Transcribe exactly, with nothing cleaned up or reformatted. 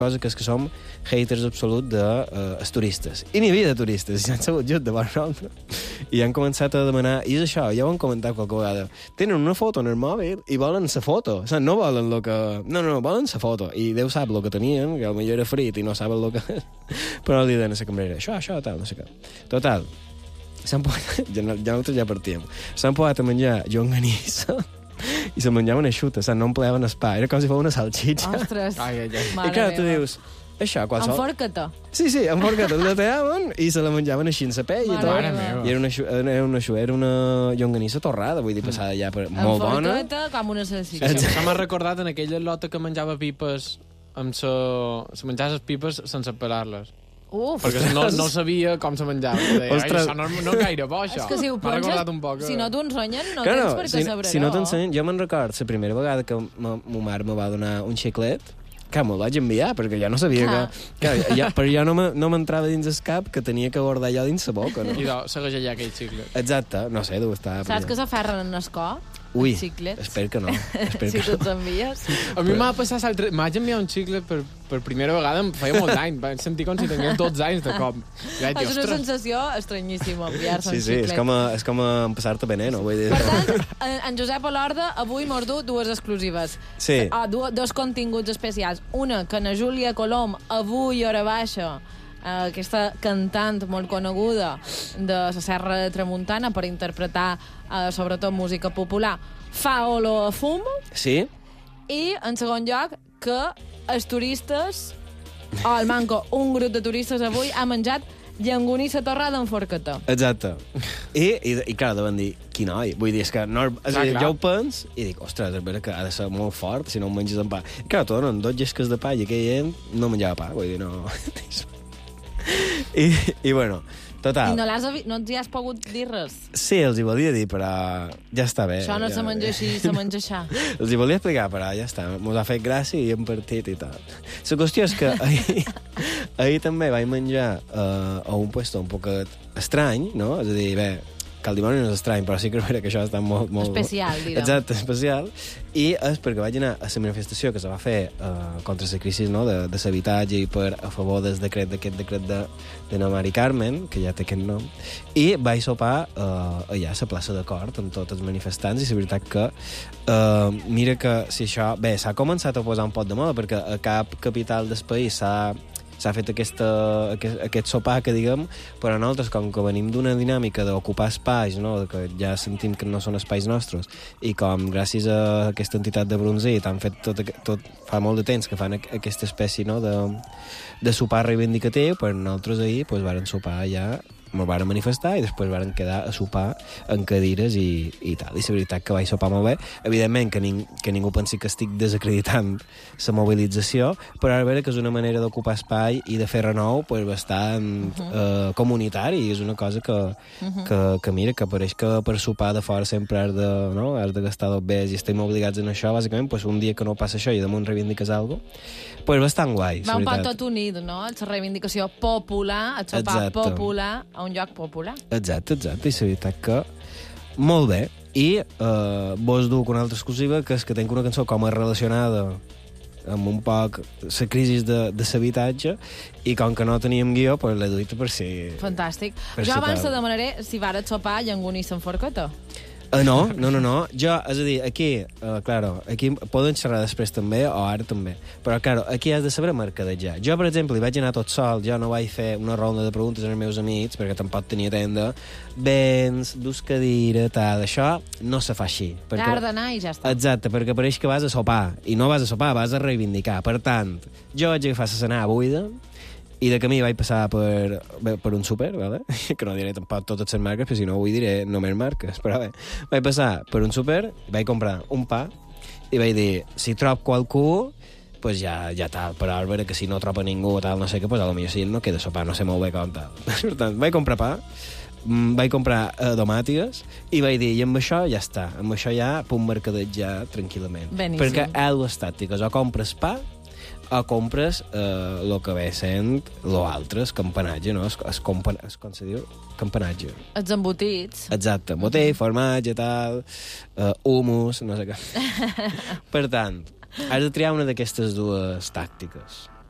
cosa que és que som haters absolut de uh, els turistes. I n'hi havia de turistes, i han sabut just de nosaltres. I han començat a demanar, i és això, ja ho han comentat qualque vegada, tenen una foto en el mòbil i volen la foto. O sigui, no volen lo que... No, no, no, volen la foto. I Déu sap el que tenien, que potser era frit i no saben el que... Però li deien a la cambrera, això, això, tal, no sé què. Total, s'han posat... Ja, ja nosaltres ja partíem. S'han posat a menjar llonganissa i se menjaven eixutes, no empleaven espai, era com si fos una salxitxa. Ostres, ai, ai, ai. mare I clar, tu meva. dius, això, qualsevol... Amb forca-te. Sí, sí, amb forca-te, la tallaven i se la menjaven així en la pell i Mare tot. Mare meva. I era una, xu- era una, xu- era una llonganissa torrada, vull dir, passada ja per, Amb molt bona. forca-te com una salsitxa. Sí, sí, m'ha recordat en aquella lota que menjava pipes amb sa... se menjava les pipes sense pelar-les. Uf, Perquè no, no sabia com se menjava. Deia, ai, Ostres. això no, no gaire bo, això. és que si ho M'ha recordat penses, un poc. si no t'ho ensenyen, no Claro, tens per què si, saber-ho. si no t'ensenyen, jo me'n record la primera vegada que ma, ma mare me va donar un xiclet, que me'l vaig enviar, perquè ja no sabia Clar. que... que ja, però ja no me- no m'entrava dins el cap que tenia que guardar allò dins la boca, no? I de, segueix allà aquell cicle. Exacte, no sé, deu estar... per Saps que allà. s'aferren en el cor? Ui, els xiclets? espero que no. Espero Si que tu no. ets envies. A mi m'ha passat l'altre... M'haig enviat un xicle per, per primera vegada, em feia molt d'any. Vaig sentir com si tenia dotze anys de cop. I vaig dir, És una ostres, sensació estranyíssima, enviar-se Sí, un sí, és xiclet. com, a, és com a empassar-te veneno, vull dir. Per tant, en, en Josep Alorda avui mos du dues exclusives. Sí. Ah, du, dos continguts especials. Una, que na Júlia Colom, avui hora baixa, eh, aquesta cantant molt coneguda de la Serra de Tramuntana per interpretar eh, sobretot música popular, fa olor a fum. Sí? I, en segon lloc, que els turistes, o el manco, un grup de turistes avui ha menjat llangonissa torrada amb forqueta. Exacte. I, i, i clar, deuen dir, quin noi. Vull dir, és que no, és a dir, clar. jo ho pens i dic, ostres, és vera que ha de ser molt fort si no ho menges amb pa. I clar, t'ho donen dos llesques de pa i aquella gent no menjava pa, vull dir, no... I, i bueno, total. I no, l'has avi- no ens hi has pogut dir res. Sí, els hi volia dir, però ja està bé. Això no ja, se menja així, se menja això. Els hi volia explicar, però ja està. M'ho ha fet gràcia i hem partit i tal. La qüestió és que ahir, ahir també vaig menjar uh, a un puesto un poc estrany, no? És a dir, bé, que el dimoni no és estrany, però sí que és vera que això està molt... molt... Especial, direm. Exacte, especial. I és perquè vaig anar a la manifestació que se va fer uh, contra la crisi, no?, de, de l'habitatge i per a favor del decret d'aquest decret de, de na Mari Carmen, que ja té aquest nom, i vaig sopar uh, allà a la plaça de Cort amb tots els manifestants, i la veritat que uh, mira que si això... Bé, s'ha començat a posar un pot de moda, perquè a cap capital del país s'ha s'ha fet aquesta, aquest, aquest sopar, que diguem, però nosaltres, com que venim d'una dinàmica d'ocupar espais, no?, que ja sentim que no són espais nostres, i com gràcies a aquesta entitat de Bronzit han fet tot, tot fa molt de temps que fan aquesta espècie, no?, de, de sopar reivindicatiu, però nosaltres ahir pues, varen sopar ja, ens varen manifestar i després varen quedar a sopar en cadires i, i tal. I la veritat que vaig sopar molt bé. Evidentment que, ning que ningú pensi que estic desacreditant la mobilització, però ara veure que és una manera d'ocupar espai i de fer renou pues, bastant uh -huh. eh, comunitari, i és una cosa que, uh -huh. que, que mira, que pareix que per sopar de fora sempre has de, no? has de gastar dos bes i estem obligats en això, bàsicament, pues, un dia que no passa això i damunt reivindiques alguna cosa, pues bastant guai, Va un poc veritat. tot unit, no? La reivindicació popular, el sopar Exacte. popular a un lloc popular. Exacte, exacte, i la veritat que molt bé. I eh, vos duc una altra exclusiva, que és que tinc una cançó com a relacionada amb un poc la crisi de, de l'habitatge, i com que no teníem guió, pues l'he duit per si... Fantàstic. Per Jo si abans te tal. demanaré si vares sopar llangonissa amb forqueta. Uh, no, no, no, no. Jo, és a dir, aquí, uh, claro, aquí poden xerrar després també, o ara també, però, claro, aquí has de saber mercadejar. Jo, per exemple, hi vaig anar tot sol, jo no vaig fer una ronda de preguntes als meus amics, perquè tampoc tenia tenda, vens, dus cadira, tal, això no se fa així. Perquè... Has d'anar i ja està. Exacte, perquè pareix que vas a sopar, i no vas a sopar, vas a reivindicar. Per tant, jo vaig agafar la senà buida, i de camí vaig passar per, bé, per un súper, ¿vale? Que no diré tampoc totes les marques, perquè si no avui diré només marques, però bé. Vaig passar per un súper, vaig comprar un pa, i vaig dir, si trob qualcú, pues ja, ja tal, però a veure que si no troba ningú tal, no sé què, pues a lo millor si no queda sopar, no sé molt bé com tal. Per tant, vaig comprar pa, vaig comprar uh, domàtigues, i vaig dir, i amb això ja està, amb això ja puc mercadejar tranquil·lament. Beníssim. Perquè hi ha dues tàctiques, o compres pa, o compres eh, el que ve sent l'altre, el campanatge, no? Es, es, compan es, com se diu? Campanatge. Els embotits. Exacte, botell, formatge, tal, uh, humus, no sé què. Per tant, has de triar una d'aquestes dues tàctiques.